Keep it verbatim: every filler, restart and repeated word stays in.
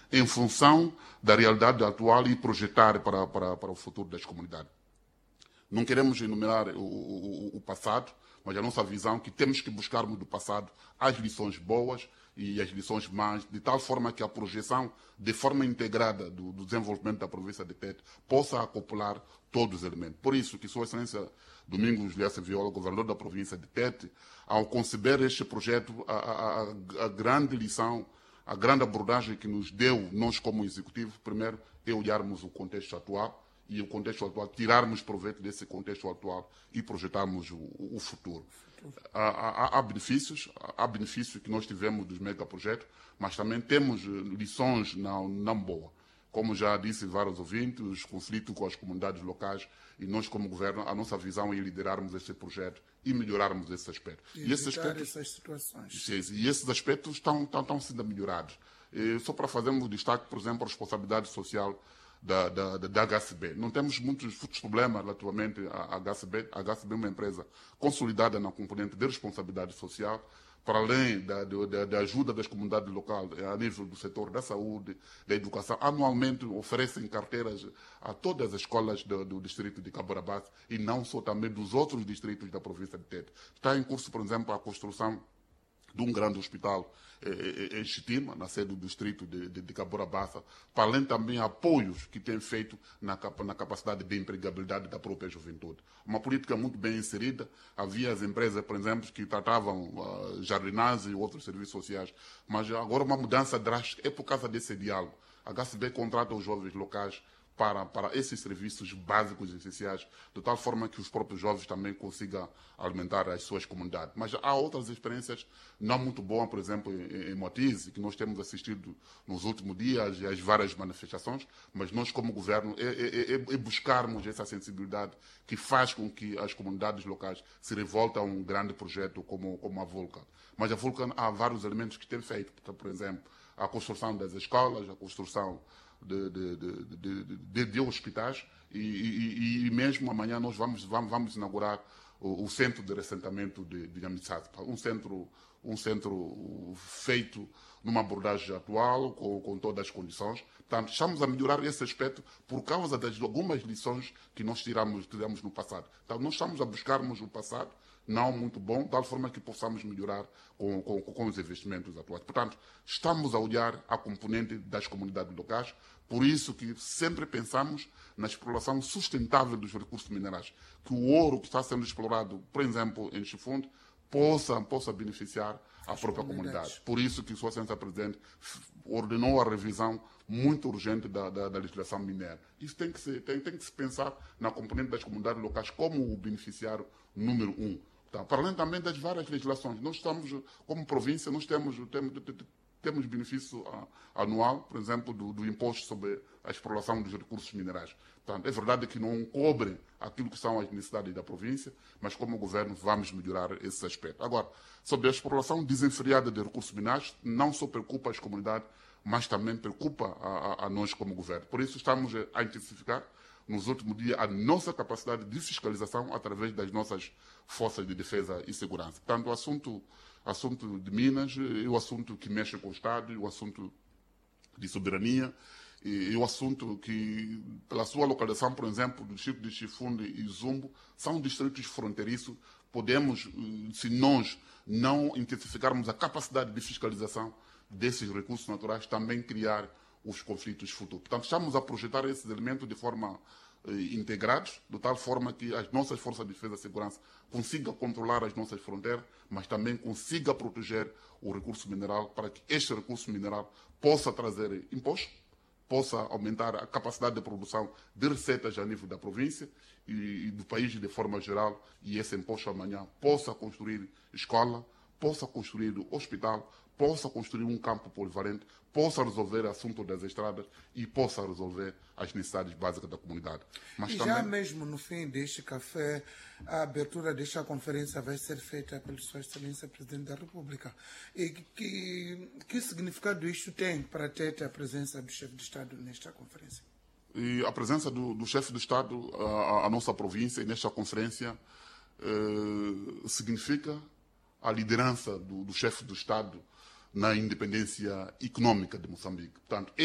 em função da realidade atual e projetar para, para, para o futuro das comunidades. Não queremos enumerar o, o, o passado, mas a nossa visão é que temos que buscarmos do passado as lições boas e as lições más, de tal forma que a projeção de forma integrada do, do desenvolvimento da província de Tete possa acoplar todos os elementos. Por isso que Sua Excelência Domingos Liessa Viola, governador da província de Tete, ao conceber este projeto, a, a, a grande lição, a grande abordagem que nos deu, nós como executivo, primeiro, é olharmos o contexto atual, e o contexto atual, tirarmos proveito desse contexto atual e projetarmos o, o futuro. Há, há, há benefícios, há benefícios que nós tivemos dos megaprojetos, mas também temos lições não, não boas. Como já disse vários ouvintes, os conflitos com as comunidades locais, e nós como governo, a nossa visão é liderarmos esse projeto e melhorarmos esse aspecto. E, e esses aspectos, essas situações. E esses aspectos estão, estão, estão sendo melhorados. E só para fazermos destaque, por exemplo, a responsabilidade social Da, da, da H C B. Não temos muitos, muitos problemas relativamente à H C B. A H C B é uma empresa consolidada na componente de responsabilidade social, para além da, da, da ajuda das comunidades locais a nível do setor da saúde, da educação. Anualmente oferecem carteiras a todas as escolas do, do distrito de Cabo Rabasse e não só também dos outros distritos da província de Tete. Está em curso, por exemplo, a construção de um grande hospital eh, em Chitima, na sede do distrito de, de, de Cabo Rabasse, para além também apoios que tem feito na, na capacidade de empregabilidade da própria juventude. Uma política muito bem inserida. Havia as empresas, por exemplo, que tratavam uh, jardinagem e outros serviços sociais, mas agora uma mudança drástica é por causa desse diálogo. A H C B contrata os jovens locais Para, para esses serviços básicos e essenciais, de tal forma que os próprios jovens também consigam alimentar as suas comunidades. Mas há outras experiências não muito boas, por exemplo, em, em Moatize, que nós temos assistido nos últimos dias, e as várias manifestações, mas nós, como governo, é, é, é, é buscarmos essa sensibilidade que faz com que as comunidades locais se revoltem a um grande projeto como, como a Vulcan. Mas a Vulcan há vários elementos que tem feito, por exemplo, a construção das escolas, a construção De, de, de, de, de hospitais e, e, e mesmo amanhã nós vamos, vamos, vamos inaugurar o, o centro de ressentamento de, de Amitsat, um centro, um centro feito numa abordagem atual, com, com todas as condições. Portanto, estamos a melhorar esse aspecto por causa das algumas lições que nós tiramos, tiramos no passado. Então, nós estamos a buscarmos o passado, não muito bom, de tal forma que possamos melhorar com, com, com os investimentos atuais. Portanto, estamos a olhar a componente das comunidades locais, por isso que sempre pensamos na exploração sustentável dos recursos minerais, que o ouro que está sendo explorado, por exemplo, em Chifunde, possa, possa beneficiar a própria comunidade. Por isso que Sua Excelência Presidente ordenou a revisão muito urgente da, da, da legislação mineira. Isso tem que, se, tem, tem que se pensar na componente das comunidades locais como o beneficiário número um. Tá, para além também das várias legislações. Nós estamos, como província, nós temos, temos, temos benefício anual, por exemplo, do, do imposto sobre a exploração dos recursos minerais. Portanto, é verdade que não cobre aquilo que são as necessidades da província, mas como governo vamos melhorar esse aspecto. Agora, sobre a exploração desenfreada de recursos minerais, não só preocupa as comunidades, mas também preocupa a, a, a nós como governo. Por isso estamos a intensificar nos últimos dias a nossa capacidade de fiscalização através das nossas forças de defesa e segurança. Portanto, o assunto, assunto de Minas é o assunto que mexe com o Estado, é o assunto de soberania, e, e o assunto que, pela sua localização, por exemplo, do distrito de Chifunde e Zumbo, são distritos fronteiriços. Podemos, se nós não intensificarmos a capacidade de fiscalização desses recursos naturais, também criar os conflitos futuros. Portanto, estamos a projetar esses elementos de forma eh, integrados, de tal forma que as nossas forças de defesa e segurança consigam controlar as nossas fronteiras, mas também consigam proteger o recurso mineral para que este recurso mineral possa trazer imposto, possa aumentar a capacidade de produção de receitas a nível da província e, e do país de forma geral, e esse imposto amanhã possa construir escola, possa construir hospital, possa construir um campo polivalente, possa resolver o assunto das estradas e possa resolver as necessidades básicas da comunidade. Mas e também... já mesmo no fim deste café, a abertura desta conferência vai ser feita pela Sua Excelência Presidente da República. E que, que significado isto tem para ter a presença do chefe de Estado nesta conferência? E a presença do, do chefe de Estado, a, a nossa província, nesta conferência, eh, significa a liderança do, do chefe do Estado na independência econômica de Moçambique. Portanto,